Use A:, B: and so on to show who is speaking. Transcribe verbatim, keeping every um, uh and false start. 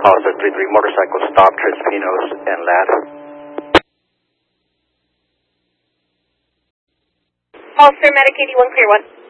A: Officer three three, motorcycle stop, Tres Pinos and Ladd.
B: Officer, Medic eighty-one, clear one.